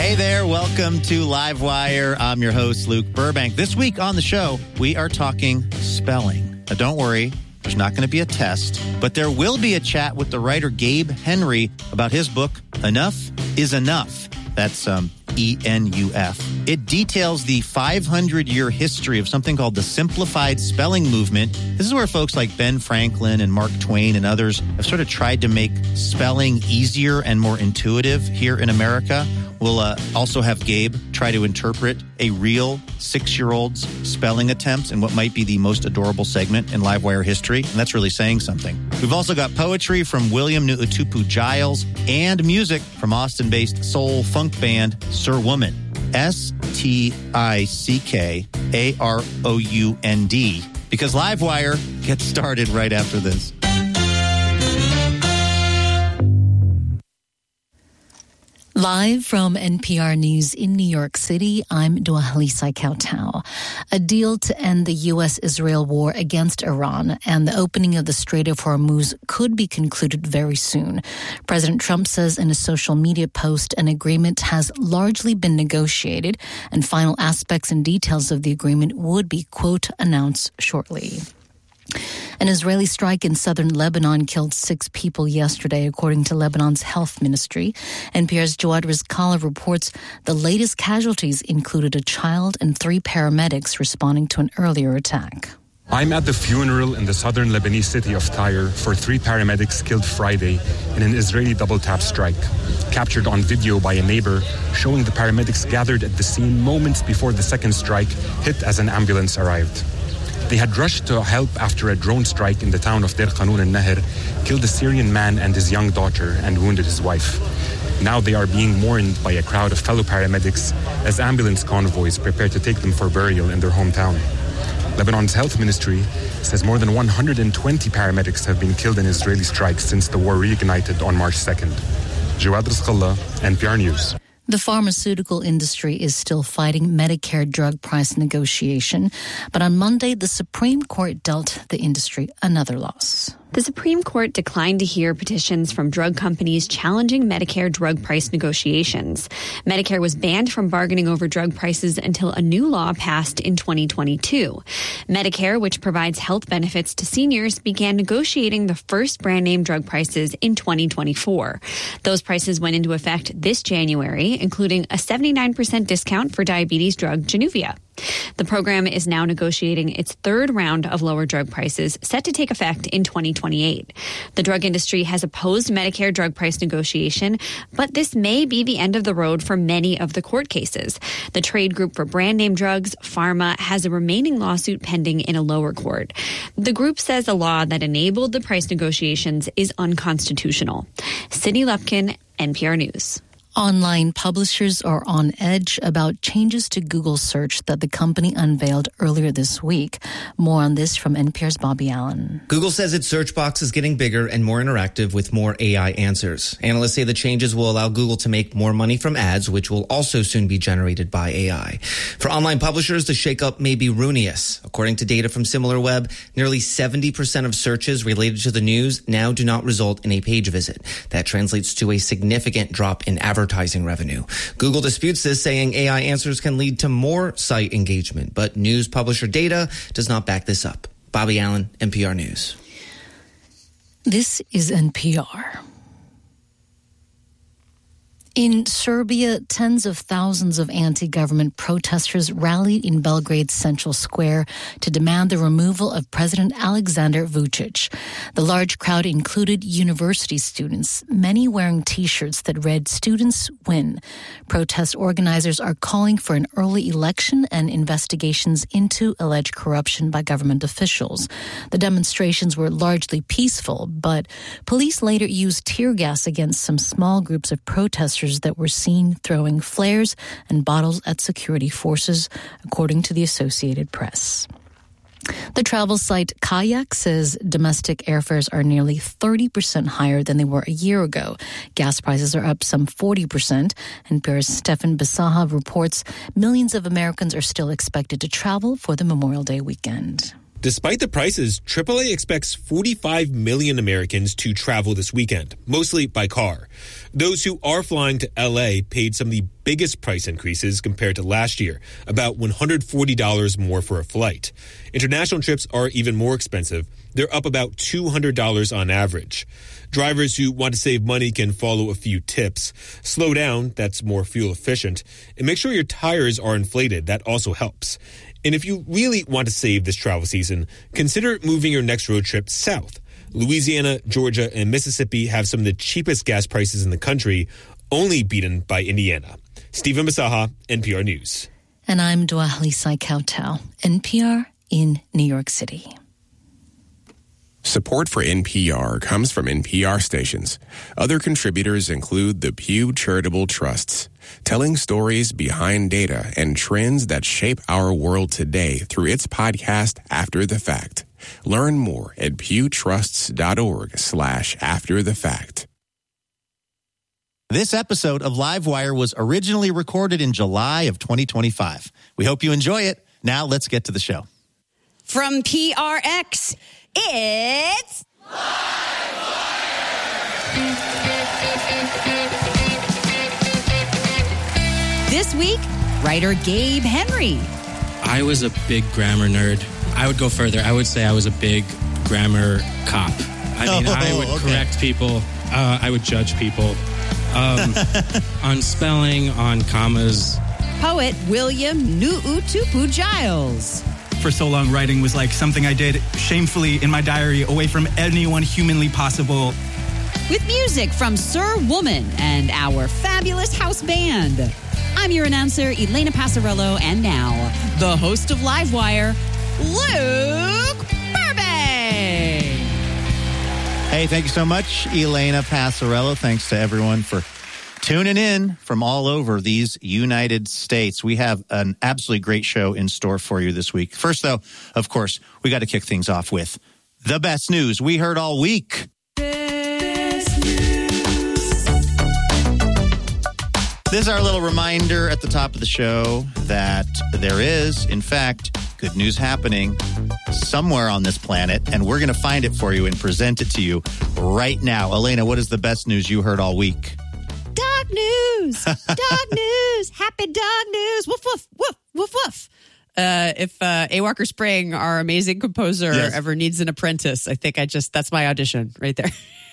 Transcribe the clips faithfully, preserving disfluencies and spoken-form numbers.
Hey there, welcome to Livewire. I'm your host, Luke Burbank. This week on the show, we are talking spelling. Now, don't worry, there's not going to be a test, but there will be a chat with the writer Gabe Henry about his book, Enough is Enough. That's um, E N U F. It details the five hundred year history of something called the Simplified Spelling Movement. This is where folks like Ben Franklin and Mark Twain and others have sort of tried to make spelling easier and more intuitive here in America. We'll uh, also have Gabe try to interpret a real six-year-old's spelling attempts in what might be the most adorable segment in Livewire history, and that's really saying something. We've also got poetry from William Nu'utupu Giles and music from Austin-based soul funk band Sir Woman. S T I C K A R O U N D. Because Livewire gets started right after this. Live from N P R News in New York City, I'm Dwahalisai Kautau. A deal to end the U S Israel war against Iran and the opening of the Strait of Hormuz could be concluded very soon. President Trump says in a social media post an agreement has largely been negotiated and final aspects and details of the agreement would be, quote, announced shortly. An Israeli strike in southern Lebanon killed six people yesterday, according to Lebanon's health ministry. N P R's Jawad Rizkallah reports the latest casualties included a child and three paramedics responding to an earlier attack. I'm at the funeral in the southern Lebanese city of Tyre for three paramedics killed Friday in an Israeli double-tap strike, captured on video by a neighbor showing the paramedics gathered at the scene moments before the second strike hit as an ambulance arrived. They had rushed to help after a drone strike in the town of Deir Qanun al-Nahr killed a Syrian man and his young daughter and wounded his wife. Now they are being mourned by a crowd of fellow paramedics as ambulance convoys prepare to take them for burial in their hometown. Lebanon's health ministry says more than one hundred twenty paramedics have been killed in Israeli strikes since the war reignited on March second. Jawad Rizkallah, N P R News. The pharmaceutical industry is still fighting Medicare drug price negotiation, but on Monday, the Supreme Court dealt the industry another loss. The Supreme Court declined to hear petitions from drug companies challenging Medicare drug price negotiations. Medicare was banned from bargaining over drug prices until a new law passed in twenty twenty-two. Medicare, which provides health benefits to seniors, began negotiating the first brand name drug prices in twenty twenty-four. Those prices went into effect this January, including a seventy-nine percent discount for diabetes drug Januvia. The program is now negotiating its third round of lower drug prices, set to take effect in twenty twenty-eight. The drug industry has opposed Medicare drug price negotiation, but this may be the end of the road for many of the court cases. The trade group for brand name drugs, Pharma, has a remaining lawsuit pending in a lower court. The group says a law that enabled the price negotiations is unconstitutional. Sydney Lupkin, N P R News. Online publishers are on edge about changes to Google search that the company unveiled earlier this week. More on this from N P R's Bobby Allen. Google says its search box is getting bigger and more interactive with more A I answers. Analysts say the changes will allow Google to make more money from ads, which will also soon be generated by A I. For online publishers, the shakeup may be ruinous. According to data from SimilarWeb, nearly seventy percent of searches related to the news now do not result in a page visit. That translates to a significant drop in advertising. Advertising revenue. Google disputes this, saying A I answers can lead to more site engagement, but news publisher data does not back this up. Bobby Allen, N P R News. This is N P R. In Serbia, tens of thousands of anti-government protesters rallied in Belgrade's Central Square to demand the removal of President Aleksandar Vučić. The large crowd included university students, many wearing T-shirts that read, "Students Win." Protest organizers are calling for an early election and investigations into alleged corruption by government officials. The demonstrations were largely peaceful, but police later used tear gas against some small groups of protesters that were seen throwing flares and bottles at security forces, according to the Associated Press. The travel site Kayak says domestic airfares are nearly thirty percent higher than they were a year ago. Gas prices are up some forty percent. And N P R's Stefan Bisaha reports millions of Americans are still expected to travel for the Memorial Day weekend. Despite the prices, triple A expects forty-five million Americans to travel this weekend, mostly by car. Those who are flying to L A paid some of the biggest price increases compared to last year, about one hundred forty dollars more for a flight. International trips are even more expensive. They're up about two hundred dollars on average. Drivers who want to save money can follow a few tips. Slow down, that's more fuel efficient. And make sure your tires are inflated, that also helps. And if you really want to save this travel season, consider moving your next road trip south. Louisiana, Georgia, and Mississippi have some of the cheapest gas prices in the country, only beaten by Indiana. Stephen Basaha, N P R News. And I'm Dwali Saikautal, N P R in New York City. Support for N P R comes from N P R stations. Other contributors include the Pew Charitable Trusts, telling stories behind data and trends that shape our world today through its podcast, After the Fact. Learn more at pewtrusts.org slash after the fact. This episode of Livewire was originally recorded in July of twenty twenty-five. We hope you enjoy it. Now let's get to the show. From P R X, it's Livewire. This week, writer Gabe Henry. I was a big grammar nerd. I would go further. I would say I was a big grammar cop. I mean, oh, I would okay. correct people. Uh, I would judge people um, on spelling, on commas. Poet William Nu'utupu Giles. For so long, writing was like something I did shamefully in my diary, away from anyone humanly possible. With music from Sir Woman and our fabulous house band. I'm your announcer, Elena Passarello, and now, the host of Livewire, Luke Burbank. Hey, thank you so much, Elena Passarello. Thanks to everyone for tuning in from all over these United States. We have an absolutely great show in store for you this week. First, though, of course, we got to kick things off with the best news we heard all week. This is our little reminder at the top of the show that there is, in fact, good news happening somewhere on this planet, and we're going to find it for you and present it to you right now. Elena, what is the best news you heard all week? Dog news! Dog news! Happy dog news! Woof, woof, woof, woof, woof. Uh, if uh, A. Walker Spring, our amazing composer, yes. ever needs an apprentice, I think I just, that's my audition right there.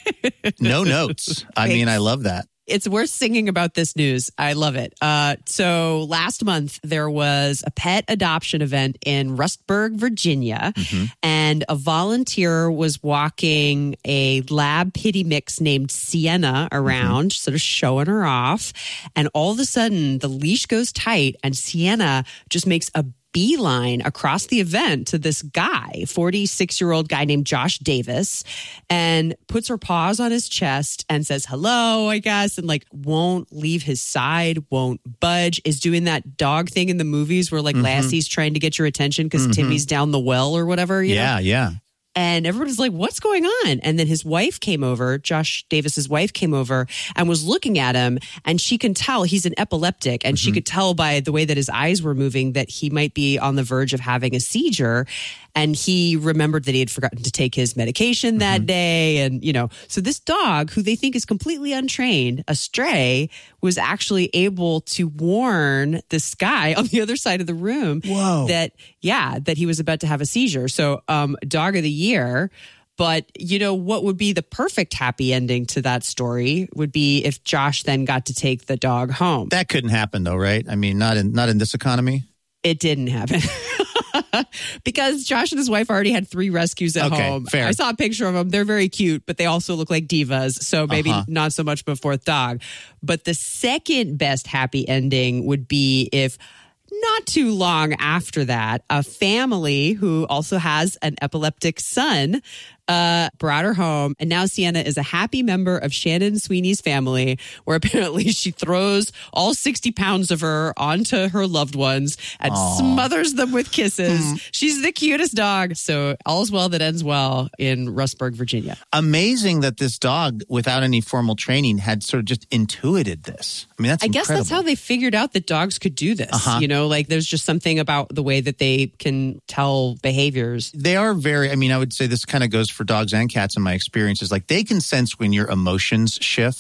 No notes. I mean, I love that. It's worth singing about this news. I love it. Uh, so last month, there was a pet adoption event in Rustburg, Virginia, mm-hmm. and a volunteer was walking a lab pity mix named Sienna around, mm-hmm. sort of showing her off. And all of a sudden, the leash goes tight, and Sienna just makes a beeline across the event to this guy, forty-six-year-old guy named Josh Davis, and puts her paws on his chest and says hello, I guess, and like won't leave his side, won't budge, is doing that dog thing in the movies where like mm-hmm. Lassie's trying to get your attention because mm-hmm. Timmy's down the well or whatever. You yeah, know? yeah. And everybody's like, what's going on? And then his wife came over, Josh Davis's wife came over and was looking at him, and she can tell he's an epileptic, and mm-hmm. she could tell by the way that his eyes were moving that he might be on the verge of having a seizure. And he remembered that he had forgotten to take his medication that mm-hmm. day. And, you know, so this dog, who they think is completely untrained, a stray, was actually able to warn this guy on the other side of the room Whoa. that, yeah, that he was about to have a seizure. So, um, dog of the year. But, you know, what would be the perfect happy ending to that story would be if Josh then got to take the dog home. That couldn't happen, though, right? I mean, not in not in this economy. It didn't happen. Because Josh and his wife already had three rescues at okay, home. Fair. I saw a picture of them. They're very cute, but they also look like divas. So maybe uh-huh. not so much of a fourth dog. But the second best happy ending would be if not too long after that, a family who also has an epileptic son uh, brought her home. And now Sienna is a happy member of Shannon Sweeney's family, where apparently she throws all sixty pounds of her onto her loved ones and Aww. smothers them with kisses. Mm. She's the cutest dog. So all's well that ends well in Rustburg, Virginia. Amazing that this dog, without any formal training, had sort of just intuited this. I mean, that's I guess incredible. that's how they figured out that dogs could do this. Uh-huh. You know, like there's just something about the way that they can tell behaviors. They are very, I mean, I would say this kind of goes for dogs and cats in my experience, is like they can sense when your emotions shift.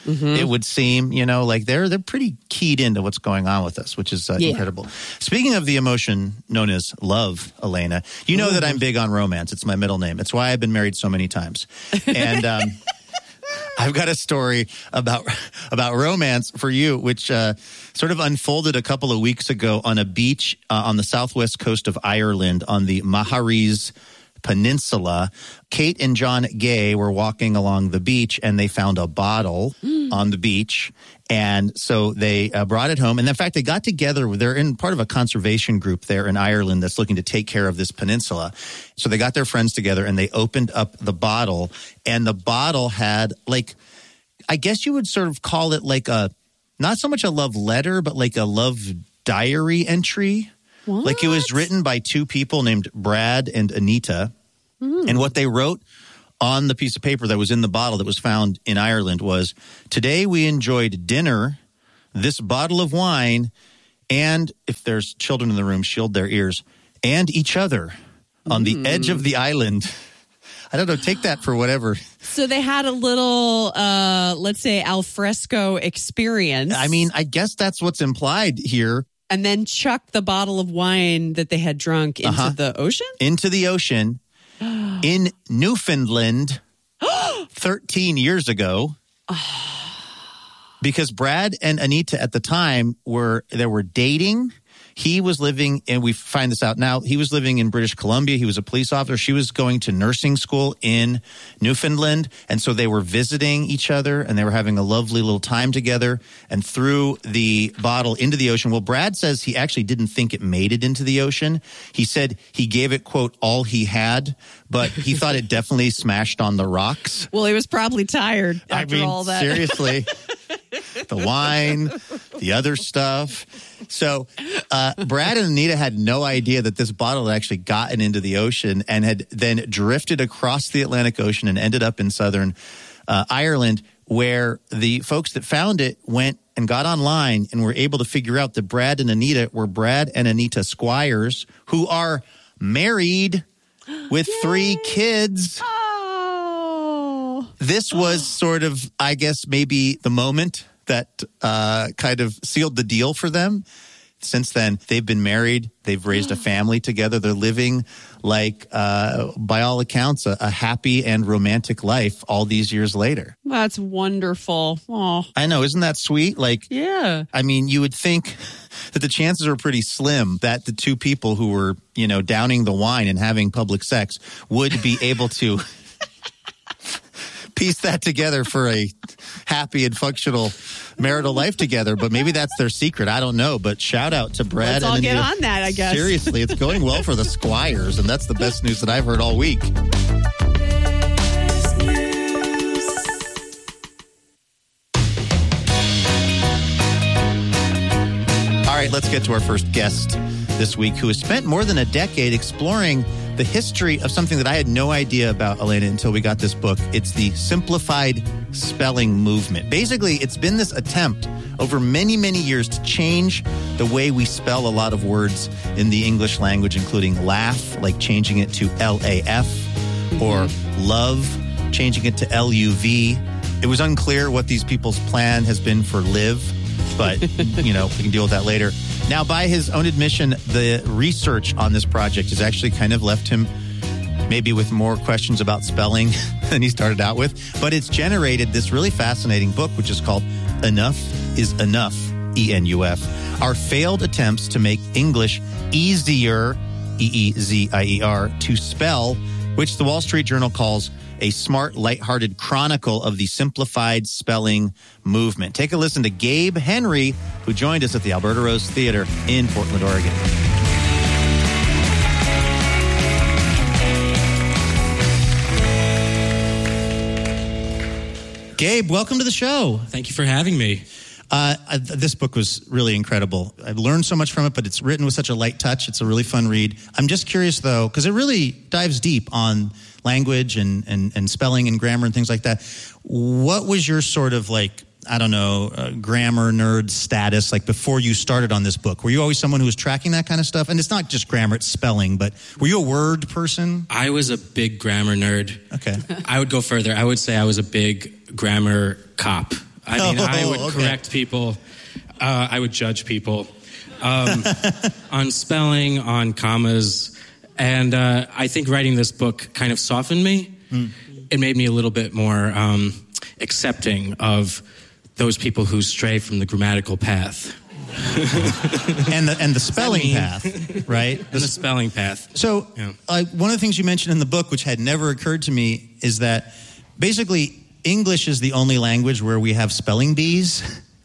Mm-hmm. It would seem, you know, like they're they're pretty keyed into what's going on with us, which is uh, yeah. incredible. Speaking of the emotion known as love, Elena, you know mm-hmm. that I'm big on romance. It's my middle name. It's why I've been married so many times. And um, I've got a story about about romance for you, which uh, sort of unfolded a couple of weeks ago on a beach uh, on the southwest coast of Ireland on the Maharees Peninsula. Kate and John Gay were walking along the beach and they found a bottle mm. on the beach. And so they uh, brought it home. And in fact, they got together. They're in part of a conservation group there in Ireland that's looking to take care of this peninsula. So they got their friends together and they opened up the bottle. And the bottle had like, I guess you would sort of call it like a, not so much a love letter, but like a love diary entry. What? Like it was written by two people named Brad and Anita. Mm. And what they wrote on the piece of paper that was in the bottle that was found in Ireland was, today we enjoyed dinner, this bottle of wine, and if there's children in the room, shield their ears, and each other on mm. the edge of the island. I don't know, take that for whatever. So they had a little, uh, let's say, alfresco experience. I mean, I guess that's what's implied here. And then chuck the bottle of wine that they had drunk into uh-huh. the ocean? Into the ocean in Newfoundland thirteen years ago. Because Brad and Anita at the time were, they were dating. He was living, and we find this out now, he was living in British Columbia. He was a police officer. She was going to nursing school in Newfoundland. And so they were visiting each other, and they were having a lovely little time together and threw the bottle into the ocean. Well, Brad says he actually didn't think it made it into the ocean. He said he gave it, quote, all he had, but he thought it definitely smashed on the rocks. Well, he was probably tired after I mean, all that. Seriously. The wine, the other stuff. So uh, Brad and Anita had no idea that this bottle had actually gotten into the ocean and had then drifted across the Atlantic Ocean and ended up in southern uh, Ireland, where the folks that found it went and got online and were able to figure out that Brad and Anita were Brad and Anita Squires, who are married with Yay. three kids. Oh. This was sort of, I guess, maybe the moment that uh, kind of sealed the deal for them. Since then, they've been married. They've raised a family together. They're living like, uh, by all accounts, a, a happy and romantic life all these years later. That's wonderful. Oh, I know. Isn't that sweet? Like, yeah. I mean, you would think that the chances are pretty slim that the two people who were, you know, downing the wine and having public sex would be able to piece that together for a happy and functional marital life together. But maybe that's their secret. I don't know. But shout out to Brad. Let's all and get Anita. on that, I guess. Seriously, it's going well for the Squires, and that's the best news that I've heard all week. All right, let's get to our first guest this week, who has spent more than a decade exploring the history of something that I had no idea about, Elena, until we got this book. It's the Simplified Spelling Movement. Basically, it's been this attempt over many, many years to change the way we spell a lot of words in the English language, including laugh, like changing it to L A F, or love, changing it to L U V. It was unclear what these people's plan has been for live, but, you know, we can deal with that later. Now, by his own admission, the research on this project has actually kind of left him maybe with more questions about spelling than he started out with. But it's generated this really fascinating book, which is called Enough is Enough, E N U F. Our failed attempts to make English easier, E E Z I E R, to spell, which the Wall Street Journal calls a smart, lighthearted chronicle of the simplified spelling movement. Take a listen to Gabe Henry, who joined us at the Alberta Rose Theater in Portland, Oregon. Gabe, welcome to the show. Thank you for having me. Uh, this book was really incredible. I've learned so much from it, but it's written with such a light touch. It's a really fun read. I'm just curious, though, because it really dives deep on language and, and, and spelling and grammar and things like that. What was your sort of like, I don't know, uh, grammar nerd status like before you started on this book? Were you always someone who was tracking that kind of stuff? And it's not just grammar, it's spelling, but were you a word person? I was a big grammar nerd. Okay. I would go further. I would say I was a big grammar cop. I mean, Oh, I would okay. correct people. Uh, I would judge people um, on spelling, on commas. And uh, I think writing this book kind of softened me. Mm. It made me a little bit more um, accepting of those people who stray from the grammatical path. and the and the spelling path, right? And the spelling path. So, Yeah. uh, one of the things you mentioned in the book, which had never occurred to me, is that basically English is the only language where we have spelling bees,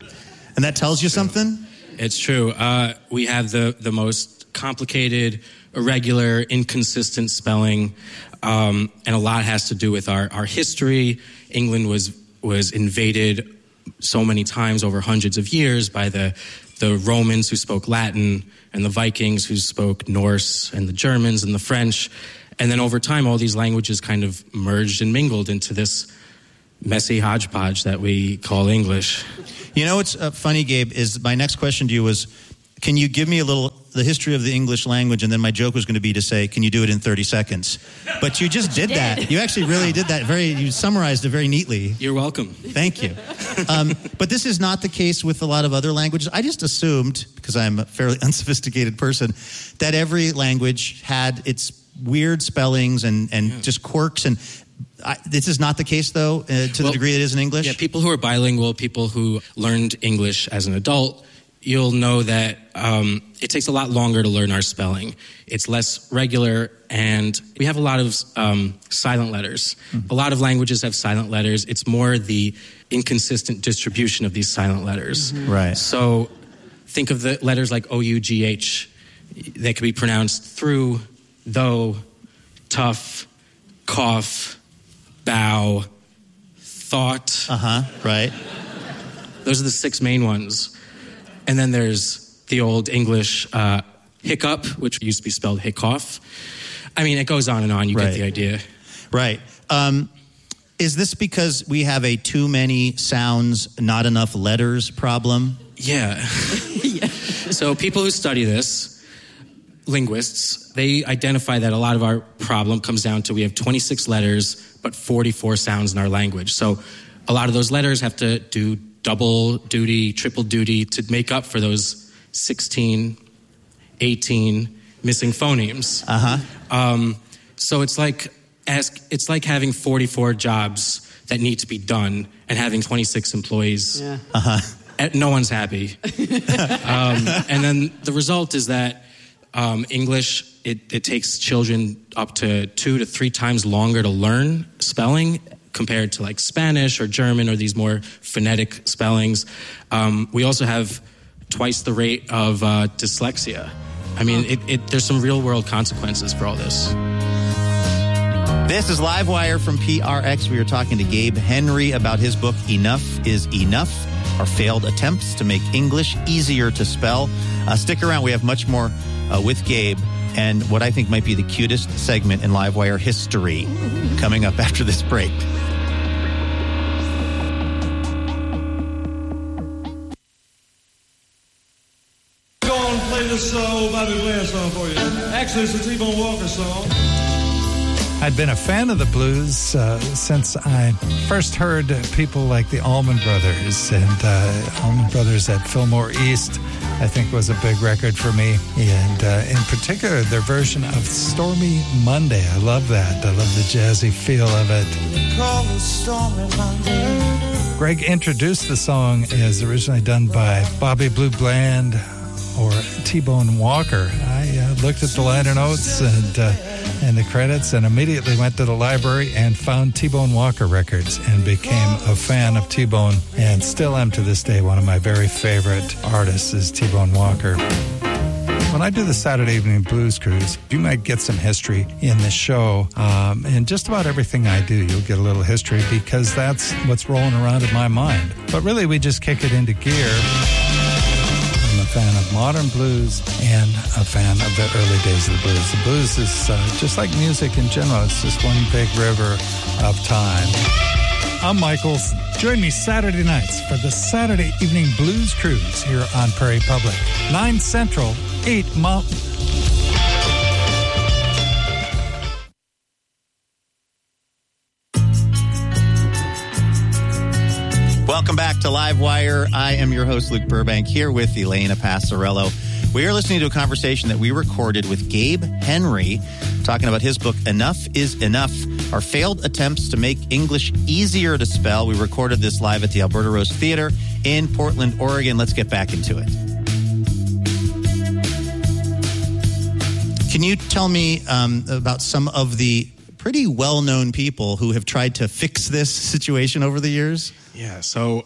and that tells you something. It's true. Uh, we have the, the most complicated, irregular, inconsistent spelling, um, and a lot has to do with our, our history. England was was invaded so many times over hundreds of years by the the Romans who spoke Latin and the Vikings who spoke Norse and the Germans and the French. And then over time, all these languages kind of merged and mingled into this messy hodgepodge that we call English. You know what's uh, funny, Gabe, is my next question to you was, can you give me a little, the history of the English language? And then my joke was going to be to say, can you do it in thirty seconds? But you just did that. You actually really did that very, you summarized it very neatly. You're welcome. Thank you. Um, but this is not the case with a lot of other languages. I just assumed, because I'm a fairly unsophisticated person, that every language had its weird spellings and, and yeah. just quirks. And I, this is not the case, though, uh, to well, the degree it is in English? Yeah, people who are bilingual, people who learned English as an adult, you'll know that um, it takes a lot longer to learn our spelling. It's less regular, and we have a lot of um, silent letters. Mm-hmm. A lot of languages have silent letters. It's more the inconsistent distribution of these silent letters. Mm-hmm. Right. So think of the letters like O U G H. They could be pronounced through, though, tough, cough, bow, thought. Uh-huh, right. Those are the six main ones. And then there's the old English uh, hiccup, which used to be spelled hiccough. I mean, it goes on and on. You right. get the idea. Right. Um, is this because we have a too many sounds, not enough letters problem? Yeah. yeah. So people who study this, linguists, they identify that a lot of our problem comes down to we have twenty-six letters, but forty-four sounds in our language. So a lot of those letters have to do double duty, triple duty to make up for those sixteen, eighteen missing phonemes. Uh-huh. Um, so it's like ask, it's like having forty-four jobs that need to be done and having twenty-six employees. Yeah. Uh-huh. No one's happy. um, and then the result is that um, English, it, it takes children up to two to three times longer to learn spelling compared to like Spanish or German or these more phonetic spellings. Um, we also have twice the rate of uh, dyslexia. I mean, it, it, there's some real world consequences for all this. This is Livewire from P R X. We are talking to Gabe Henry about his book, Enough is Enough, Our Failed Attempts to Make English Easier to Spell. Uh, stick around. We have much more uh, with Gabe and what I think might be the cutest segment in Livewire history coming up after this break. Go on and play this uh, old Bobby Blair song for you. Actually, it's a T-Bone Walker song. I'd been a fan of the blues uh, since I first heard people like the Allman Brothers, and uh, Allman Brothers at Fillmore East, I think, was a big record for me. And uh, in particular, their version of Stormy Monday. I love that. I love the jazzy feel of it. Call it Stormy Monday. Greg introduced the song as originally done by Bobby Blue Bland or T-Bone Walker. I uh, looked at the liner notes and uh, and the credits and immediately went to the library and found T-Bone Walker records and became a fan of T-Bone, and still am to this day. One of my very favorite artists is T-Bone Walker. When I do the Saturday Evening Blues Cruise, you might get some history in the show. Um, and just about everything I do, you'll get a little history because that's what's rolling around in my mind. But really, we just kick it into gear. I'm a fan of modern blues and a fan of the early days of the blues. The blues is uh, just like music in general. It's just one big river of time. I'm Michaels. Join me Saturday nights for the Saturday Evening Blues Cruise here on Prairie Public. nine Central, eight Mountain. Welcome back to Livewire. I am your host, Luke Burbank, here with Elena Passarello. We are listening to a conversation that we recorded with Gabe Henry, talking about his book, Enough is Enough, Our Failed Attempts to Make English Easier to Spell. We recorded this live at the Alberta Rose Theater in Portland, Oregon. Let's get back into it. Can you tell me um, about some of the pretty well-known people who have tried to fix this situation over the years? Yeah, so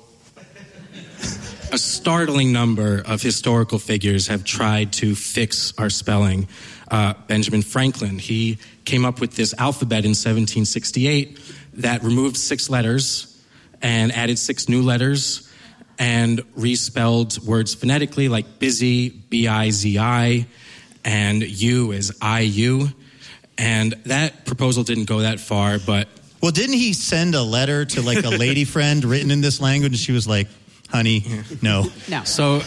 a startling number of historical figures have tried to fix our spelling. Uh, Benjamin Franklin, he came up with this alphabet in seventeen sixty-eight that removed six letters and added six new letters and respelled words phonetically like busy, B I Z I, and you is I U. And that proposal didn't go that far, but... Well, didn't he send a letter to like a lady friend written in this language, and she was like, honey, no. No. So,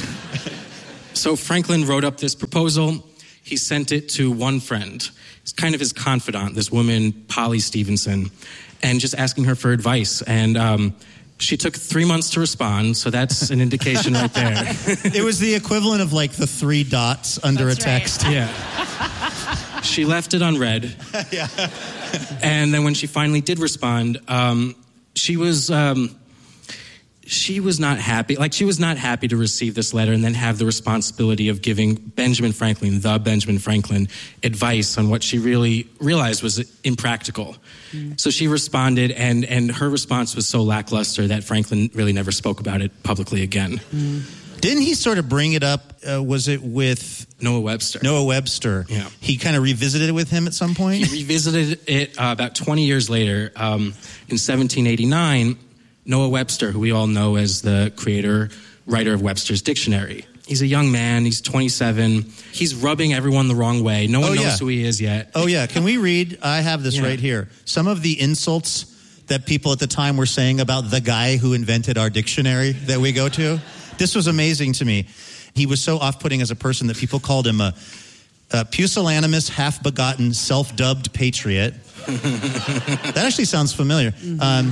so Franklin wrote up this proposal. He sent it to one friend. It's kind of his confidant, this woman, Polly Stevenson, and just asking her for advice. And um, she took three months to respond, so that's an indication right there. It was the equivalent of like the three dots under That's a text. right. Yeah. She left it unread. Yeah. And then when she finally did respond, um, she was... Um, She was not happy. Like, she was not happy to receive this letter and then have the responsibility of giving Benjamin Franklin, the Benjamin Franklin, advice on what she really realized was impractical. Mm. So she responded, and, and her response was so lackluster that Franklin really never spoke about it publicly again. Mm. Didn't he sort of bring it up, uh, was it with... Noah Webster. Noah Webster. Yeah. He kind of revisited it with him at some point? He revisited it uh, about twenty years later. Um, in seventeen eighty-nine... Noah Webster, who we all know as the creator, writer of Webster's Dictionary. He's a young man. He's twenty-seven. He's rubbing everyone the wrong way. No one oh, knows yeah. who he is yet. Oh, yeah. Can we read? I have this Yeah. right here. Some of the insults that people at the time were saying about the guy who invented our dictionary that we go to. This was amazing to me. He was so off-putting as a person that people called him a, a pusillanimous, half-begotten, self-dubbed patriot. That actually sounds familiar. Mm-hmm. Um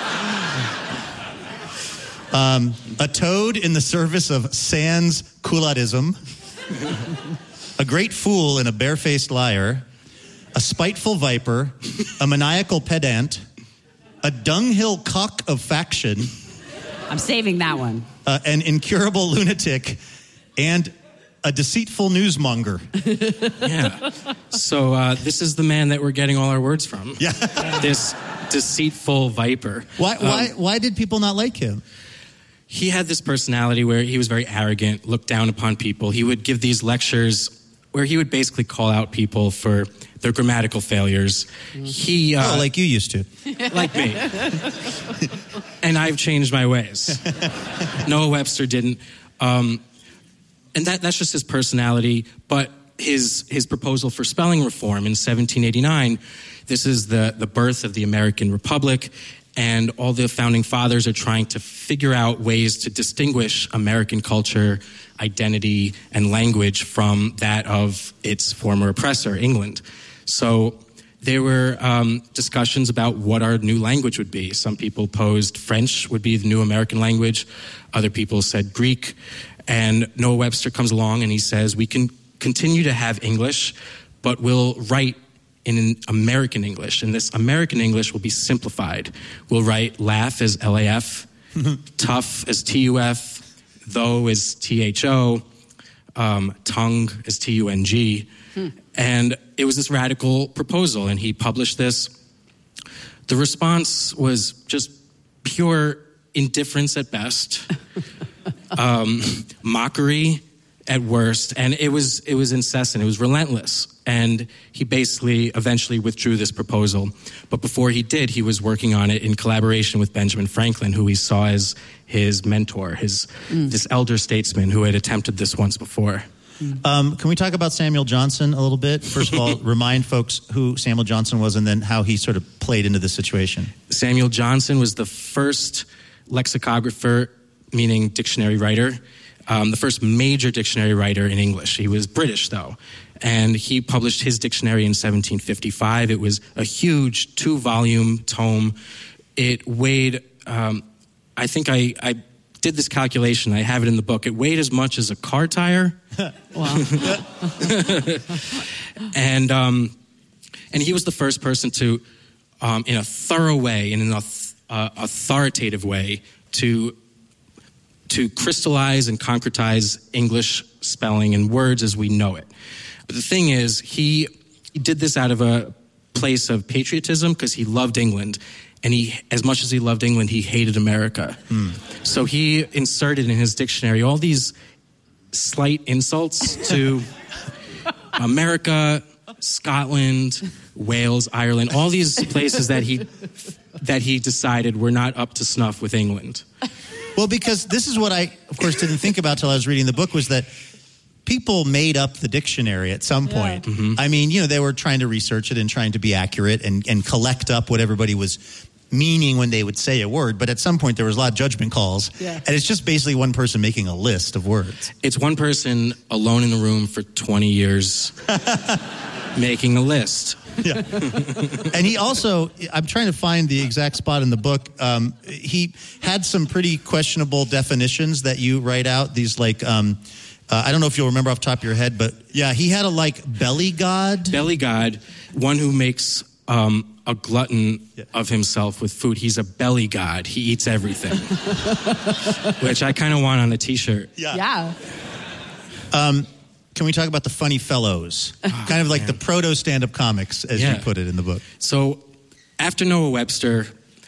Um, a toad in the service of sans culotism, a great fool and a barefaced liar, a spiteful viper, a maniacal pedant, a dunghill cock of faction. I'm saving that one. Uh, an incurable lunatic, and a deceitful newsmonger. Yeah. So uh, this is the man that we're getting all our words from. Yeah. This deceitful viper. Why? Um, why? Why did people not like him? He had this personality where he was very arrogant, looked down upon people. He would give these lectures where he would basically call out people for their grammatical failures. He, uh, oh, like you used to. Like me. And I've changed my ways. Noah Webster didn't. Um, and that that's just his personality. But his his proposal for spelling reform in seventeen eighty-nine, this is the, the birth of the American Republic. And all the founding fathers are trying to figure out ways to distinguish American culture, identity, and language from that of its former oppressor, England. So there were um, discussions about what our new language would be. Some people posed French would be the new American language. Other people said Greek. And Noah Webster comes along and he says, we can continue to have English, but we'll write in American English, and this American English will be simplified. We'll write laugh as L A F, tough as T U F, though as T H O, um, tongue as T U N G. Hmm. And it was this radical proposal, and he published this. The response was just pure indifference at best, um, mockery at worst, and it was it was incessant. It was relentless. And he basically eventually withdrew this proposal. But before he did, he was working on it in collaboration with Benjamin Franklin, who he saw as his mentor, his mm. this elder statesman who had attempted this once before. Mm. Um, can we talk about Samuel Johnson a little bit? First of all, remind folks who Samuel Johnson was and then how he sort of played into this situation. Samuel Johnson was the first lexicographer, meaning dictionary writer, um, the first major dictionary writer in English. He was British, though. And he published his dictionary in seventeen fifty-five. It was a huge two-volume tome. It weighed, um, I think I, I did this calculation. I have it in the book. It weighed as much as a car tire. Wow. and um, and he was the first person to, um, in a thorough way, in an uh, authoritative way, to to crystallize and concretize English spelling and words as we know it. But the thing is, he, he did this out of a place of patriotism because he loved England. And he, as much as he loved England, he hated America. Mm. So he inserted in his dictionary all these slight insults to America, Scotland, Wales, Ireland, all these places that he that he decided were not up to snuff with England. Well, because this is what I, of course, didn't think about till I was reading the book, was that people made up the dictionary at some point. Yeah. Mm-hmm. I mean, you know, they were trying to research it and trying to be accurate and, and collect up what everybody was meaning when they would say a word. But at some point, there was a lot of judgment calls. Yeah. And it's just basically one person making a list of words. It's one person alone in the room for twenty years making a list. Yeah. And he also, I'm trying to find the exact spot in the book. Um, he had some pretty questionable definitions that you write out. These like, um, uh, I don't know if you'll remember off the top of your head, but yeah, he had a like belly god. Belly god, one who makes um, a glutton yeah. of himself with food. He's a belly god. He eats everything, which I kind of want on a T-shirt. Yeah. Yeah. Um, Can we talk about the Funny Fellows? Oh, kind of like man. the proto stand-up comics, as yeah. you put it in the book. So after Noah Webster,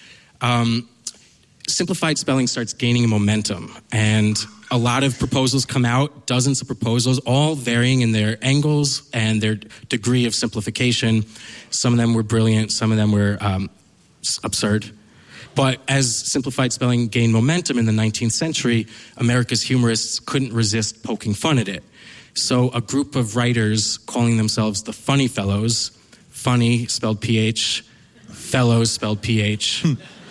um, simplified spelling starts gaining momentum. And a lot of proposals come out, dozens of proposals, all varying in their angles and their degree of simplification. Some of them were brilliant. Some of them were um, absurd. But as simplified spelling gained momentum in the nineteenth century, America's humorists couldn't resist poking fun at it. So a group of writers calling themselves the Funny Fellows, funny spelled P H, fellows spelled P H,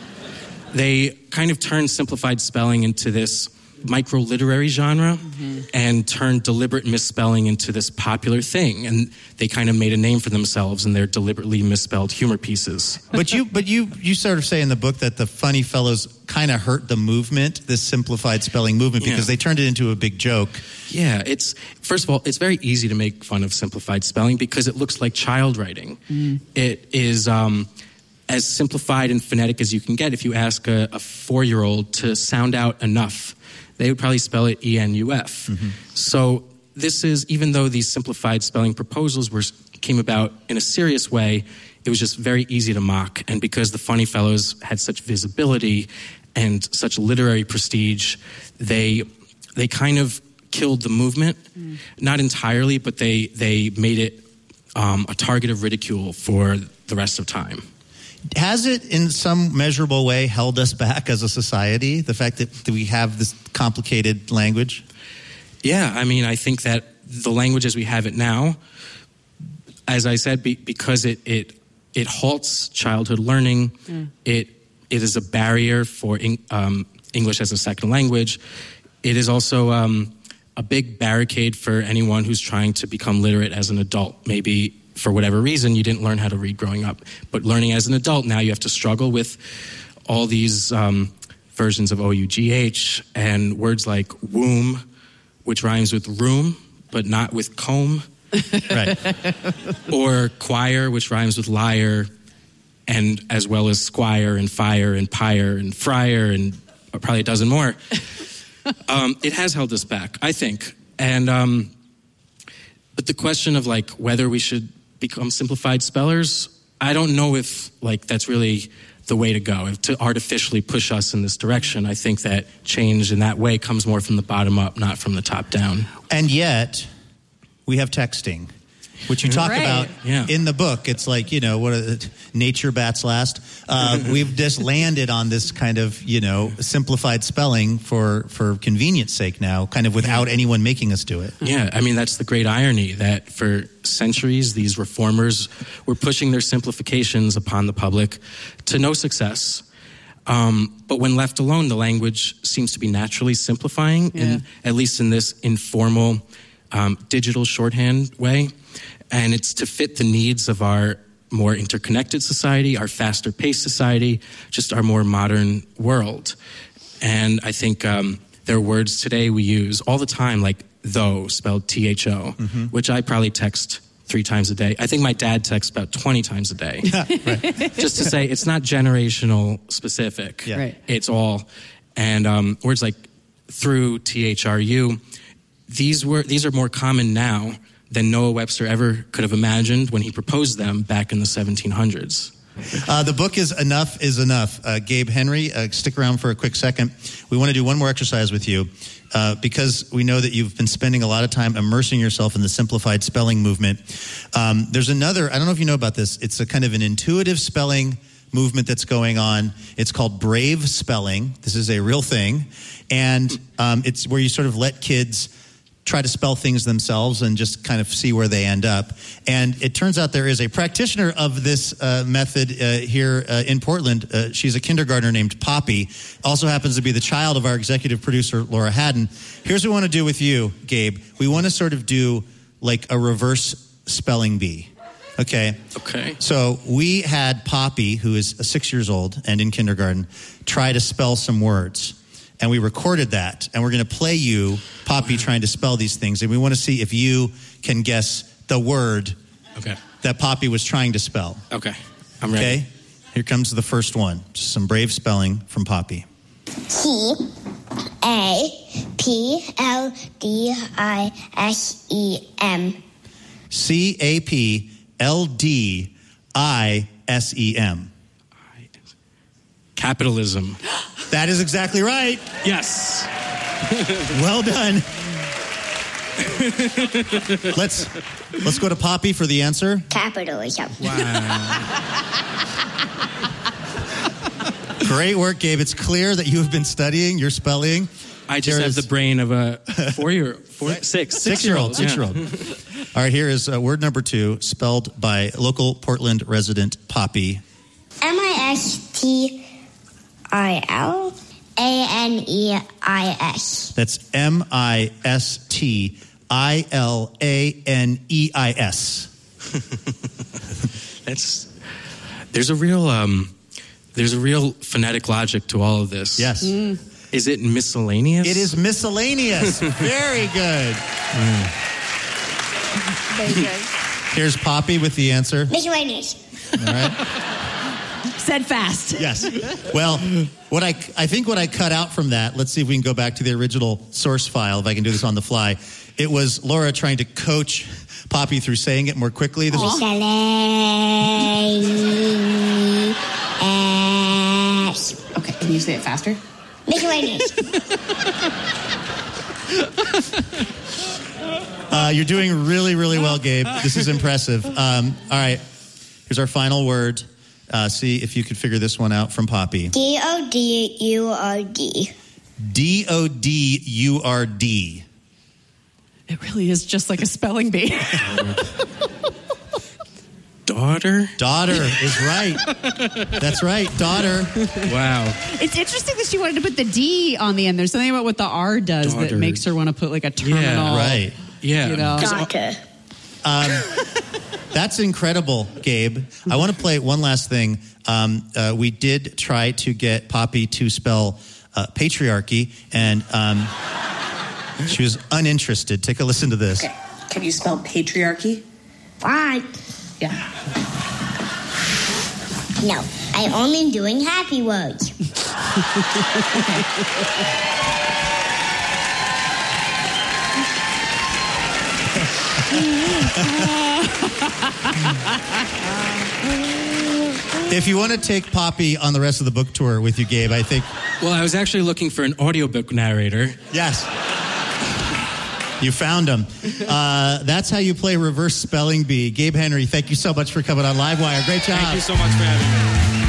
they kind of turned simplified spelling into this micro-literary genre mm-hmm. and turned deliberate misspelling into this popular thing. And they kind of made a name for themselves in their deliberately misspelled humor pieces. But you but you, you sort of say in the book that the Funny Fellows kind of hurt the movement, this simplified spelling movement, because yeah. they turned it into a big joke. Yeah, it's first of all, it's very easy to make fun of simplified spelling because it looks like child writing. Mm. It is um, as simplified and phonetic as you can get. If you ask a, a four-year-old to sound out enough, they would probably spell it E N U F. Mm-hmm. So this is, even though these simplified spelling proposals were came about in a serious way, it was just very easy to mock. And because the Funny Fellows had such visibility and such literary prestige, they they kind of killed the movement. Mm. Not entirely, but they, they made it um, a target of ridicule for the rest of time. Has it in some measurable way held us back as a society, the fact that, that we have this complicated language? Yeah, I mean, I think that the language as we have it now, as I said, be, because it, it it halts childhood learning, mm. it it is a barrier for um, English as a second language. It is also um, a big barricade for anyone who's trying to become literate as an adult. Maybe for whatever reason, you didn't learn how to read growing up. But learning as an adult, now you have to struggle with all these um, versions of O U G H and words like womb, which rhymes with room, but not with comb. Right. Or choir, which rhymes with liar, and as well as squire and fire and pyre and friar and probably a dozen more. um, it has held us back, I think. And um, but the question of like whether we should become simplified spellers, I don't know if like that's really the way to go. If to artificially push us in this direction, I think that change in that way comes more from the bottom up, not from the top down. And yet, we have texting, which you talk right. about yeah. in the book. It's like, you know, what are the, nature bats last. Uh, we've just landed on this kind of, you know, simplified spelling for, for convenience sake now, kind of without anyone making us do it. Yeah, I mean, that's the great irony that for centuries, these reformers were pushing their simplifications upon the public to no success. Um, but when left alone, the language seems to be naturally simplifying, yeah. in, at least in this informal Um, digital shorthand way, and it's to fit the needs of our more interconnected society, our faster-paced society, just our more modern world. And I think um, there are words today we use all the time, like though, spelled T H O, mm-hmm. which I probably text three times a day. I think my dad texts about twenty times a day. Yeah, right. Just to say it's not generational specific. Yeah. Right. It's all. And um, words like through, T H R U, these were these are more common now than Noah Webster ever could have imagined when he proposed them back in the seventeen hundreds. Uh, the book is Enough is Enough. Uh, Gabe Henry, uh, stick around for a quick second. We want to do one more exercise with you uh, because we know that you've been spending a lot of time immersing yourself in the simplified spelling movement. Um, there's another, I don't know if you know about this, it's a kind of an intuitive spelling movement that's going on. It's called Brave Spelling. This is a real thing. And um, it's where you sort of let kids try to spell things themselves and just kind of see where they end up. And it turns out there is a practitioner of this uh, method uh, here uh, in Portland. Uh, she's a kindergartner named Poppy. Also happens to be the child of our executive producer, Laura Haddon. Here's what we want to do with you, Gabe. We want to sort of do like a reverse spelling bee. Okay. Okay. So we had Poppy, who is six years old and in kindergarten, try to spell some words. And we recorded that, and we're going to play you, Poppy, trying to spell these things. And we want to see if you can guess the word okay. that Poppy was trying to spell. Okay, I'm ready. Okay, here comes the first one. Just some brave spelling from Poppy. T A P L D I S E M. C A P L D I S E M. Capitalism. That is exactly right. Yes. Well done. let's let's go to Poppy for the answer. Capitalism. Wow. Great work, Gabe. It's clear that you have been studying your spelling. I just There have is- the brain of a four-year, four, six, Six-year-old, six-year-old. six-year-old. All right, here is uh, word number two, spelled by local Portland resident Poppy. M I S T I L A N E I S. That's M I S T I L A N E I S. That's there's a real um, there's a real phonetic logic to all of this. Yes. Mm. Is it miscellaneous? It is miscellaneous. Very good. Mm. Very good. Here's Poppy with the answer. Miscellaneous. All right. Said fast. Yes. Well, what I I think what I cut out from that, let's see if we can go back to the original source file, if I can do this on the fly. It was Laura trying to coach Poppy through saying it more quickly. This was, Miscellaneous. Okay, can you say it faster? Miscellaneous. uh, you're doing really, really well, Gabe. This is impressive. Um, all right. Here's our final word. Uh, see if you could figure this one out from Poppy. D O D U R D. D O D U R D. It really is just like a spelling bee. Daughter? Daughter is right. That's right, daughter. Wow. It's interesting that she wanted to put the D on the end. There's something about what the R does Daughter. that makes her want to put like a terminal. Yeah, right. Yeah. You know. Daughter. Um, that's incredible, Gabe. I want to play one last thing. Um, uh, we did try to get Poppy to spell uh, patriarchy, and um, she was uninterested. Take a listen to this. Okay. Can you spell patriarchy? Fine. Yeah. No, I'm only doing happy words. If you want to take Poppy on the rest of the book tour with you, Gabe, I think... Well, I was actually looking for an audiobook narrator. Yes. You found him. Uh, that's how you play reverse spelling bee. Gabe Henry, thank you so much for coming on Livewire. Great job. Thank you so much for having me.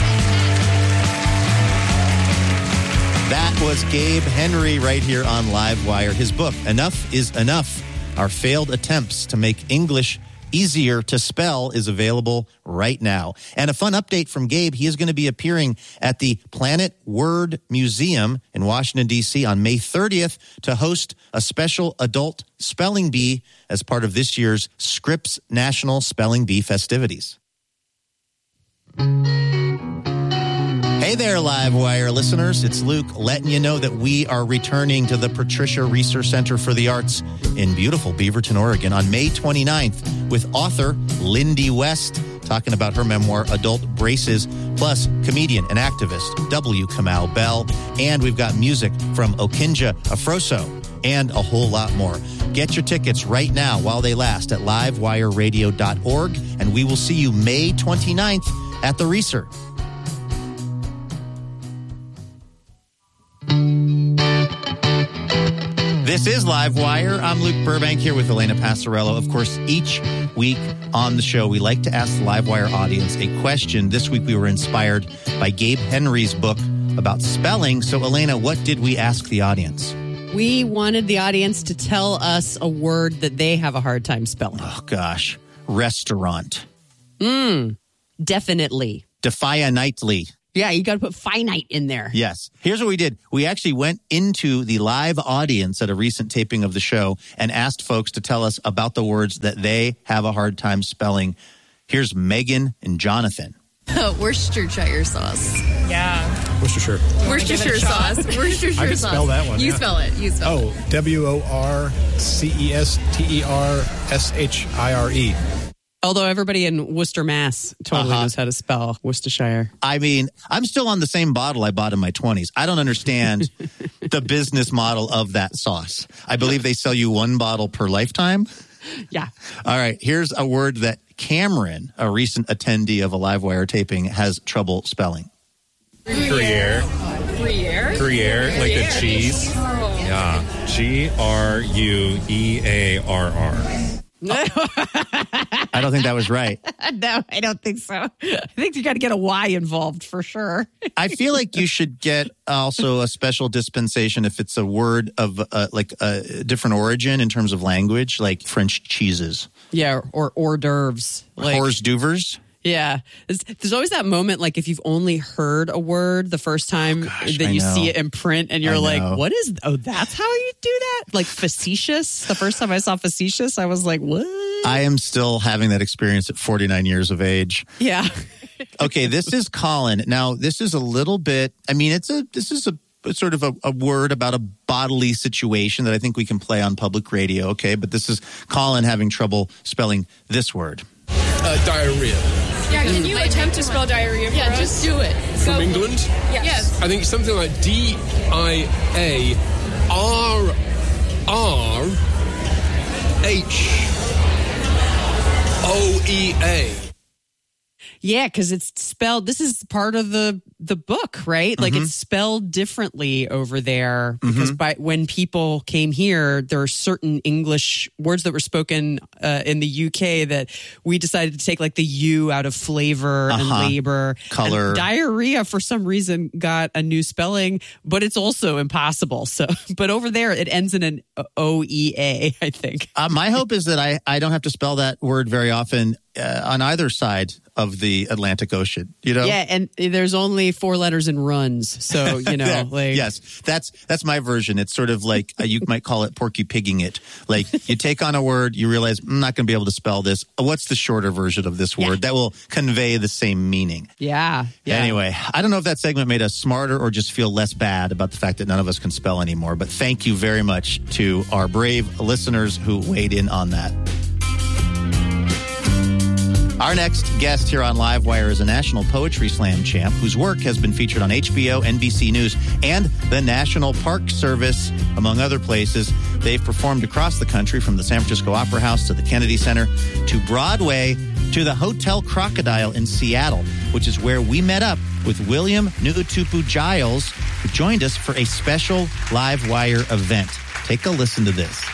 That was Gabe Henry right here on Livewire. His book, Enough is Enough, Our Failed Attempts to Make English Easier to Spell, is available right now. And a fun update from Gabe, he is going to be appearing at the Planet Word Museum in Washington, D C on May thirtieth to host a special adult spelling bee as part of this year's Scripps National Spelling Bee festivities. Hey Hey there, Livewire listeners. It's Luke letting you know that we are returning to the Patricia Reese Center for the Arts in beautiful Beaverton, Oregon on May twenty-ninth with author Lindy West talking about her memoir, Adult Braces, plus comedian and activist W. Kamau Bell. And we've got music from Okinja Afroso and a whole lot more. Get your tickets right now while they last at livewire radio dot org, and we will see you May twenty-ninth at the Reeser. This is Livewire. I'm Luke Burbank here with Elena Passarello. Of course, each week on the show, we like to ask the Livewire audience a question. This week, we were inspired by Gabe Henry's book about spelling. So, Elena, what did we ask the audience? We wanted the audience to tell us a word that they have a hard time spelling. Oh, gosh. Restaurant. Mm, definitely. Defiantly. Yeah, you got to put finite in there. Yes. Here's what we did. We actually went into the live audience at a recent taping of the show and asked folks to tell us about the words that they have a hard time spelling. Here's Megan and Jonathan. Worcestershire sauce. Yeah. Worcestershire. Worcestershire sauce. Worcestershire I can sauce. spell that one. You yeah. spell it. You spell it. Oh, W O R C E S T E R S H I R E. Although everybody in Worcester, Mass totally Uh-huh. knows how to spell Worcestershire. I mean, I'm still on the same bottle I bought in my twenties. I don't understand the business model of that sauce. I believe they sell you one bottle per lifetime. Yeah. All right. Here's a word that Cameron, a recent attendee of a Livewire taping, has trouble spelling. Gruyere. Gruyere? Gruyere, like the cheese. Yeah. G R U E A R R. I don't think that was right. No, I don't think so. I think you got to get a Y involved for sure. I feel like you should get also a special dispensation if it's a word of uh, like a different origin in terms of language, like French cheeses. Yeah, or hors d'oeuvres. Like, Hors d'oeuvres. Yeah. There's, there's always that moment, like if you've only heard a word the first time Oh, gosh, that I you know. see it in print and you're I like, know. what is, oh, that's how you do that? Like facetious. The first time I saw facetious, I was like, what? I am still having that experience at forty-nine years of age. Yeah. Okay, this is Colin. Now, this is a little bit, I mean, it's a, this is a, it's sort of a, a word about a bodily situation that I think we can play on public radio, okay? But this is Colin having trouble spelling this word. Uh, diarrhea. Yeah, can you attempt to spell diarrhea for Yeah, us? just do it. From England? Yes. yes. I think something like D I A R R H O E A. Yeah, because it's spelled, this is part of the the book, right? Like Mhm. it's spelled differently over there because Mhm. by when people came here, there are certain English words that were spoken uh, in the U K that we decided to take like the U out of flavor and Uh-huh. labor. Color. And diarrhea for some reason got a new spelling, but it's also impossible. So, but over there it ends in an O E A, I think. Uh, my hope is that I, I don't have to spell that word very often uh, on either side of the Atlantic Ocean, you know? Yeah, and there's only four letters in runs. So, you know, Yeah, like yes, that's that's my version. It's sort of like uh, you might call it porky pigging it. Like you take on a word, you realize I'm not going to be able to spell this. What's the shorter version of this word that will convey the same meaning? Yeah, yeah. Anyway, I don't know if that segment made us smarter or just feel less bad about the fact that none of us can spell anymore. But thank you very much to our brave listeners who weighed in on that. Our next guest here on Livewire is a National Poetry Slam champ whose work has been featured on H B O, N B C News, and the National Park Service, among other places. They've performed across the country from the San Francisco Opera House to the Kennedy Center to Broadway to the Hotel Crocodile in Seattle, which is where we met up with William Nuutupu Giles, who joined us for a special Livewire event. Take a listen to this.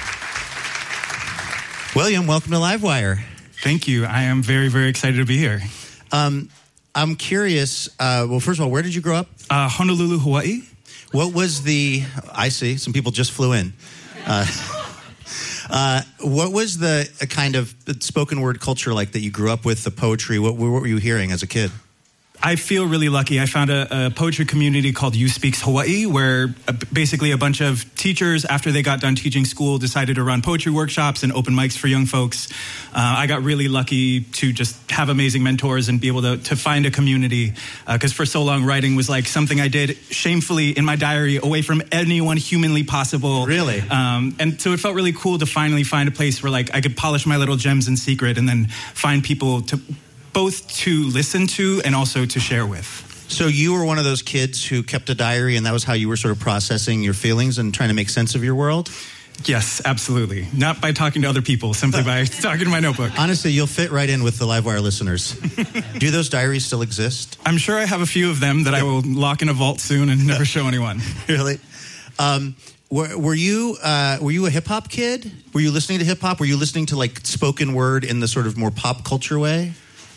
William, welcome to Livewire. Thank you. I am very, very excited to be here. Um, I'm curious. Uh, well, first of all, where did you grow up? Uh, Honolulu, Hawaii. What was the? I see. Some people just flew in. Uh, uh, what was the uh, kind of spoken word culture like that you grew up with? The poetry. What, what were you hearing as a kid? I feel really lucky. I found a, a poetry community called You Speaks Hawaii, where uh, basically a bunch of teachers, after they got done teaching school, decided to run poetry workshops and open mics for young folks. Uh, I got really lucky to just have amazing mentors and be able to, to find a community, because uh, for so long writing was like something I did shamefully in my diary away from anyone humanly possible. Really? Um, and so it felt really cool to finally find a place where like I could polish my little gems in secret and then find people to both to listen to and also to share with. So you were one of those kids who kept a diary, and that was how you were sort of processing your feelings and trying to make sense of your world? Yes, absolutely. Not by talking to other people, simply by talking to my notebook. Honestly, you'll fit right in with the Livewire listeners. Do those diaries still exist? I'm sure I have a few of them that I will lock in a vault soon and never show anyone. Really? Um, were, were you uh, were you a hip hop kid? Were you listening to hip hop? Were you listening to like spoken word in the sort of more pop culture way?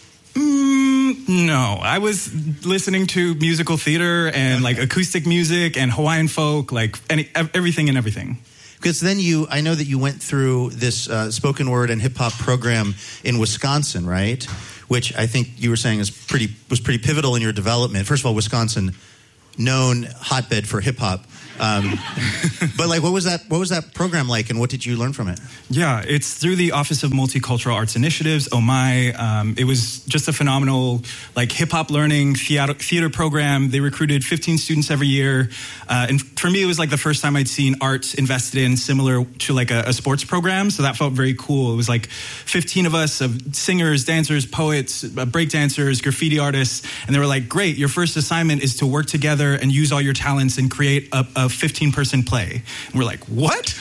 Mm, no, I was listening to musical theater and like acoustic music and Hawaiian folk, like any, everything and everything. Because then you, I know that you went through this uh, spoken word and hip hop program in Wisconsin, right? Which I think you were saying is pretty was pretty pivotal in your development. First of all, Wisconsin, known hotbed for hip hop. Um, but like, what was that? What was that program like, and what did you learn from it? Yeah, it's through the Office of Multicultural Arts Initiatives, O M I. Um, it was just a phenomenal, like, hip hop learning theater, theater program. They recruited fifteen students every year, uh, and for me, it was like the first time I'd seen art invested in similar to like a, a sports program. So that felt very cool. It was like fifteen of us, of singers, dancers, poets, uh, break dancers, graffiti artists, and they were like, "Great, your first assignment is to work together and use all your talents and create a, a fifteen-person play." And we're like, what?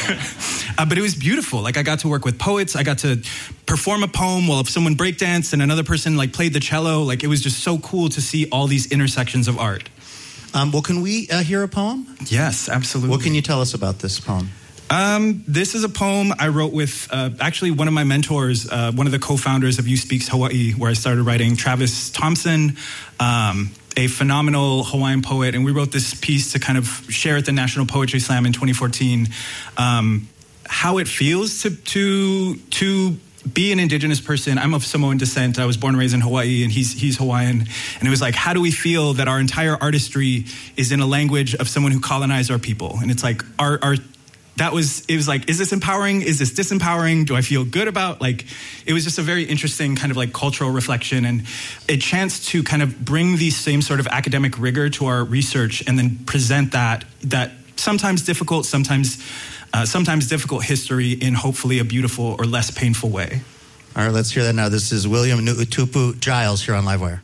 uh, but it was beautiful. Like, I got to work with poets. I got to perform a poem while someone breakdanced and another person like played the cello. Like, it was just so cool to see all these intersections of art. Um, well, can we uh, hear a poem? Yes, absolutely. What can you tell us about this poem? Um, this is a poem I wrote with uh, actually one of my mentors, uh, one of the co-founders of You Speaks Hawaii, where I started writing, Travis Thompson, um, a phenomenal Hawaiian poet. And we wrote this piece to kind of share at the National Poetry Slam in twenty fourteen, um, how it feels to, to, to be an indigenous person. I'm of Samoan descent. I was born and raised in Hawaii, and he's he's Hawaiian. And it was like, how do we feel that our entire artistry is in a language of someone who colonized our people? And it's like, our, our that was, it was like, is this empowering? Is this disempowering? Do I feel good about, like, it was just a very interesting kind of like cultural reflection and a chance to kind of bring the same sort of academic rigor to our research and then present that, that sometimes difficult, sometimes, uh, sometimes difficult history in hopefully a beautiful or less painful way. All right, let's hear that now. This is William Nu'utupu Giles here on Livewire.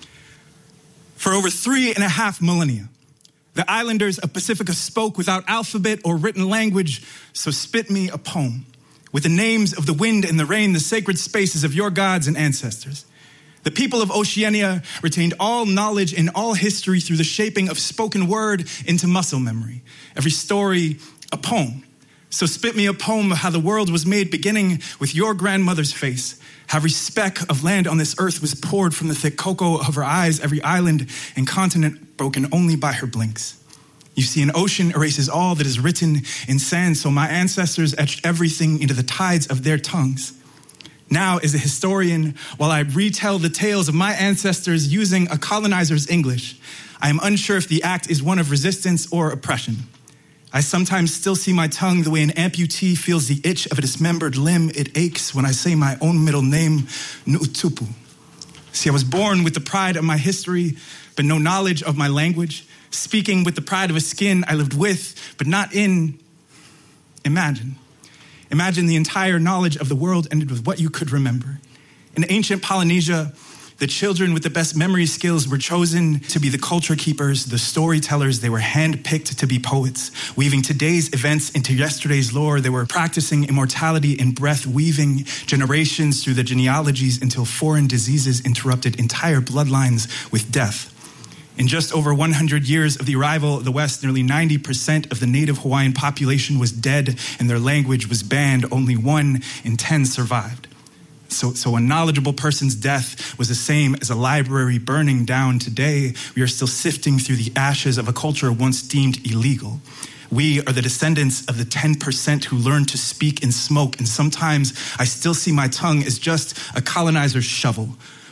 For over three and a half millennia, the islanders of Pacifica spoke without alphabet or written language, so spit me a poem with the names of the wind and the rain, the sacred spaces of your gods and ancestors. The people of Oceania retained all knowledge and all history through the shaping of spoken word into muscle memory. Every story, a poem. So spit me a poem of how the world was made, beginning with your grandmother's face. How every speck of land on this earth was poured from the thick cocoa of her eyes, every island and continent broken only by her blinks. You see, an ocean erases all that is written in sand, so my ancestors etched everything into the tides of their tongues. Now, as a historian, while I retell the tales of my ancestors using a colonizer's English, I am unsure if the act is one of resistance or oppression. I sometimes still see my tongue the way an amputee feels the itch of a dismembered limb. It aches when I say my own middle name, Nu'utupu. See, I was born with the pride of my history, but no knowledge of my language, speaking with the pride of a skin I lived with, but not in. Imagine. Imagine the entire knowledge of the world ended with what you could remember. In ancient Polynesia, the children with the best memory skills were chosen to be the culture keepers, the storytellers. They were handpicked to be poets. Weaving today's events into yesterday's lore, they were practicing immortality in breath, weaving generations through the genealogies until foreign diseases interrupted entire bloodlines with death. In just over one hundred years of the arrival of the West, nearly ninety percent of the native Hawaiian population was dead and their language was banned. Only one in ten survived. So, so a knowledgeable person's death was the same as a library burning down. Today, we are still sifting through the ashes of a culture once deemed illegal. We are the descendants of the ten percent who learned to speak in smoke, and sometimes I still see my tongue as just a colonizer's shovel.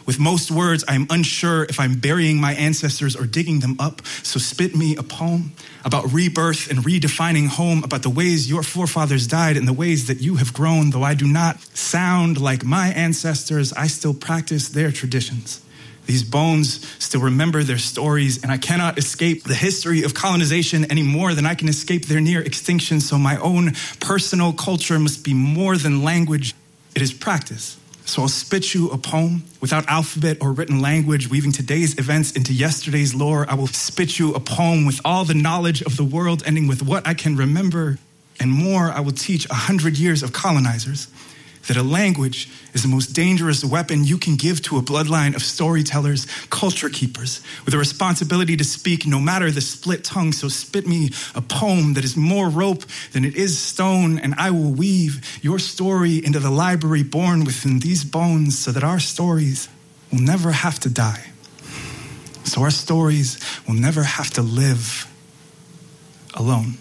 With most words, I am unsure if I'm burying my ancestors or digging them up. So spit me a poem about rebirth and redefining home, about the ways your forefathers died and the ways that you have grown. Though I do not sound like my ancestors, I still practice their traditions. These bones still remember their stories, and I cannot escape the history of colonization any more than I can escape their near extinction. So my own personal culture must be more than language. It is practice. So I'll spit you a poem without alphabet or written language, weaving today's events into yesterday's lore. I will spit you a poem with all the knowledge of the world, ending with what I can remember. And more, I will teach a hundred years of colonizers that a language is the most dangerous weapon you can give to a bloodline of storytellers, culture keepers, with a responsibility to speak no matter the split tongue. So spit me a poem that is more rope than it is stone, and I will weave your story into the library born within these bones so that our stories will never have to die. So our stories will never have to live alone.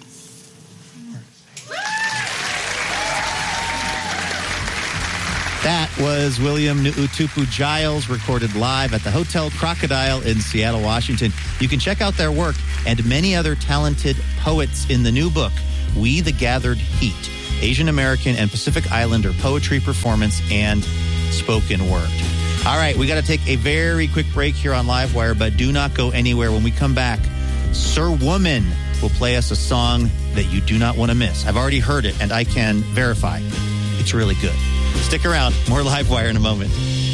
That was William Nu'utupu Giles, recorded live at the Hotel Crocodile in Seattle, Washington. You can check out their work and many other talented poets in the new book, We the Gathered Heat, Asian American and Pacific Islander Poetry, Performance, and Spoken Word. All right, we got to take a very quick break here on Livewire, but do not go anywhere. When we come back, Sir Woman will play us a song that you do not want to miss. I've already heard it, and I can verify it's really good. Stick around. More Livewire in a moment.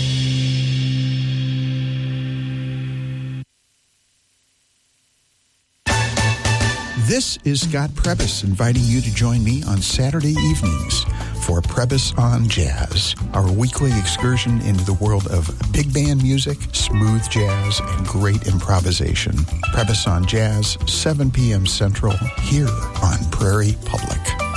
This is Scott Prebys inviting you to join me on Saturday evenings for Prebys on Jazz, our weekly excursion into the world of big band music, smooth jazz, and great improvisation. Prebys on Jazz, seven p.m. Central, here on Prairie Public.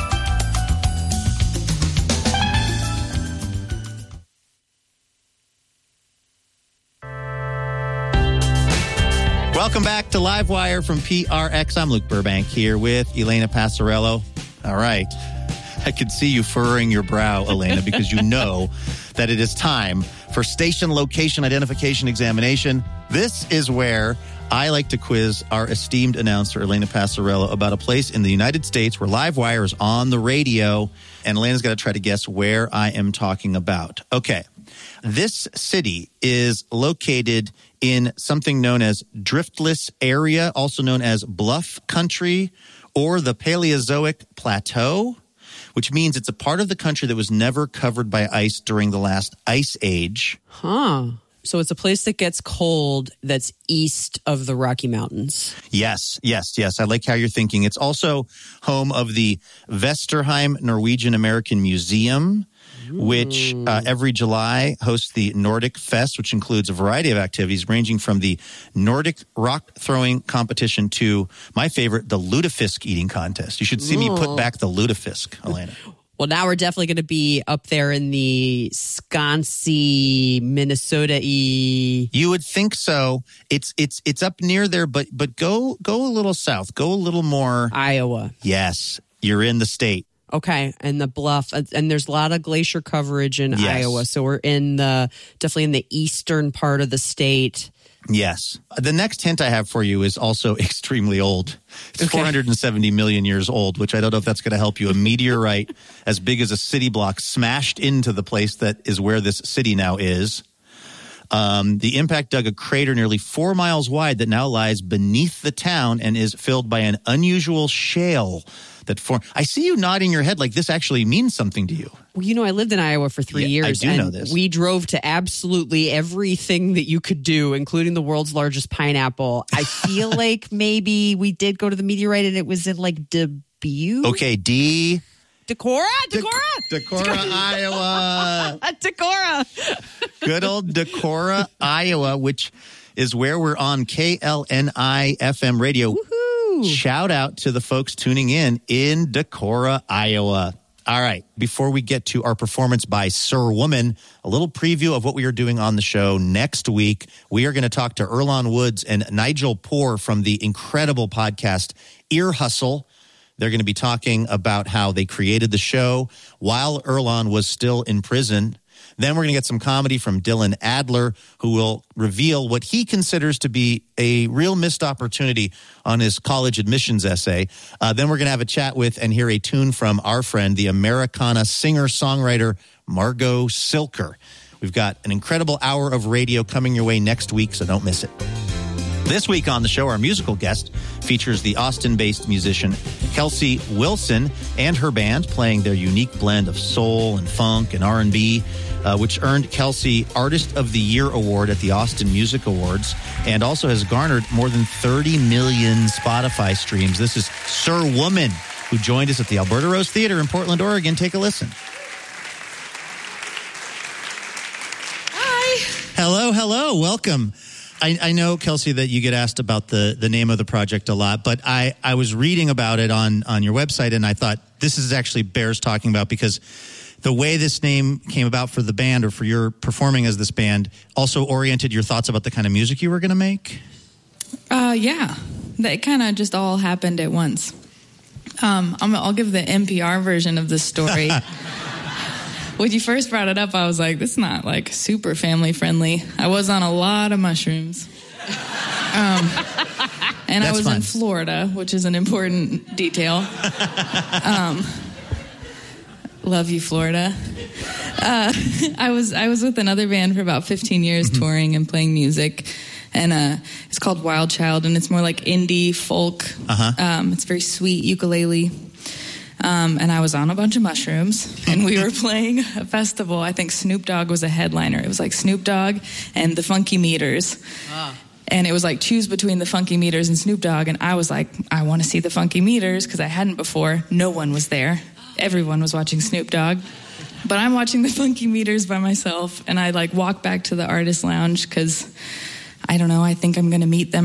Welcome back to Livewire from P R X. I'm Luke Burbank here with Elena Passarello. All right. I can see you furrowing your brow, Elena, because you know that it is time for station location identification examination. This is where I like to quiz our esteemed announcer, Elena Passarello, about a place in the United States where Livewire is on the radio. And Elena's got to try to guess where I am talking about. Okay. This city is located in something known as Driftless Area, also known as Bluff Country, or the Paleozoic Plateau, which means it's a part of the country that was never covered by ice during the last ice age. Huh. So it's a place that gets cold that's east of the Rocky Mountains. Yes, yes, yes. I like how you're thinking. It's also home of the Vesterheim Norwegian American Museum, which uh, every July hosts the Nordic Fest, which includes a variety of activities ranging from the Nordic rock throwing competition to my favorite, the lutefisk eating contest. You should see me put back the lutefisk, Elena. Well, now we're definitely going to be up there in the Wisconsin, Minnesota-y. You would think so. It's it's it's up near there, but but go go a little south. Go a little more Iowa. Yes, you're in the state. Okay, and the bluff, and there's a lot of glacier coverage in Yes. Iowa, so we're in the definitely in the eastern part of the state. Yes. The next hint I have for you is also extremely old. It's Okay. four hundred seventy million years old, which I don't know if that's going to help you. A meteorite as big as a city block smashed into the place that is where this city now is. Um, the impact dug a crater nearly four miles wide that now lies beneath the town and is filled by an unusual shale that form. I see you nodding your head like this actually means something to you. Well, you know, I lived in Iowa for three Yeah, I years. do and know this. We drove to absolutely everything that you could do, including the world's largest pineapple. I feel like maybe we did go to the meteorite and it was in like Dubuque. Okay, D. Decorah? Decorah? Decorah, Iowa. Decorah. Good old Decorah, Iowa, which is where we're on K L N I F M radio. Woohoo. Shout out to the folks tuning in in Decorah, Iowa. All right, before we get to our performance by Sir Woman, a little preview of what we are doing on the show next week. We are going to talk to Earlonne Woods and Nigel Poor from the incredible podcast Ear Hustle. They're going to be talking about how they created the show while Earlonne was still in prison Then we're going to get some comedy from Dylan Adler, who will reveal what he considers to be a real missed opportunity on his college admissions essay. Uh, then we're going to have a chat with and hear a tune from our friend, the Americana singer-songwriter Margot Silker. We've got an incredible hour of radio coming your way next week, so don't miss it. This week on the show, our musical guest features the Austin-based musician Kelsey Wilson and her band playing their unique blend of soul and funk and R and B, uh, which earned Kelsey Artist of the Year Award at the Austin Music Awards and also has garnered more than thirty million Spotify streams. This is Sir Woman, who joined us at the Alberta Rose Theater in Portland, Oregon. Take a listen. Hello, hello, welcome. I, I know, Kelsey, that you get asked about the, the name of the project a lot, but I, I was reading about it on, on your website, and I thought this is actually bears talking about because the way this name came about for the band or for your performing as this band also oriented your thoughts about the kind of music you were going to make? Uh, yeah, that kind of just all happened at once. Um, I'm, I'll give the N P R version of this story. When you first brought it up, I was like, this is not like super family friendly. I was on a lot of mushrooms. Um, and That's I was fun. in Florida, which is an important detail. Um, love you, Florida. Uh, I was I was with another band for about fifteen years, mm-hmm. touring and playing music. And uh, it's called Wild Child, and it's more like indie folk. Uh-huh. Um, it's very sweet ukulele. Um, and I was on a bunch of mushrooms, and we were playing a festival. I think Snoop Dogg was a headliner. It was like Snoop Dogg and the Funky Meters. Ah. And it was like choose between the Funky Meters and Snoop Dogg. And I was like, I want to see the Funky Meters because I hadn't before. No one was there. Everyone was watching Snoop Dogg. But I'm watching the Funky Meters by myself. And I like walk back to the artist lounge because, I don't know, I think I'm going to meet them